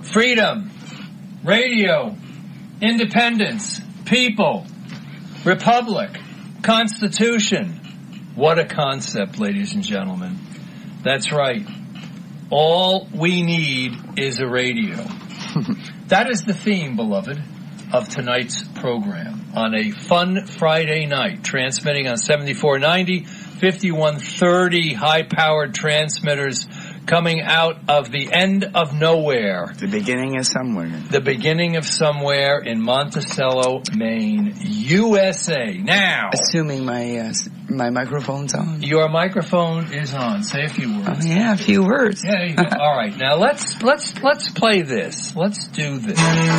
freedom, radio, independence, people, republic, Constitution. What a concept, ladies and gentlemen. That's right. All we need is a radio. That is the theme, beloved, of tonight's program. On a fun Friday night, transmitting on 7490, 5130 high-powered transmitters coming out of the end of nowhere. The beginning of somewhere. The beginning of somewhere in Monticello, Maine, USA. Now, assuming my microphone's on. Your microphone is on. Say a few words. Oh, yeah, a few words. Yeah, there you go. All right. Now let's play this. Let's do this.